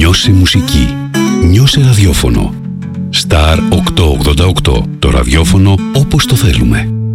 Νιώσε μουσική. Νιώσε ραδιόφωνο. Star 888. Το ραδιόφωνο όπως το θέλουμε.